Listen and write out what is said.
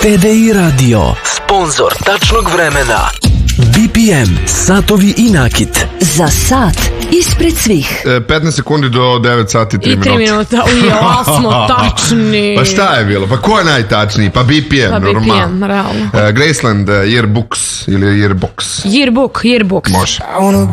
TDI Radio, sponsor tačnog vremena. BPM, satovi i nakit. Za sat ispred svih. 15 sekundi do 9 sati 3 minuta. 3 minuta, ujela smo tačni. Pa šta je bilo? Pa ko je najtačniji? Pa BPM, pa normalno. BPM, realno. Graceland, Yearbooks ili Yearbox? Yearbook. Može.